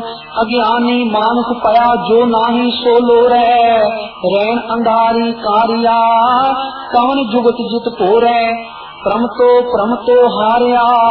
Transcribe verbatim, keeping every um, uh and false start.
अज्ञानी मानुष पया जो नाही सो लोरै, रैन अंधारी कारिया कवन जुगत जित पोरै, प्रम तो प्रम तो हारिया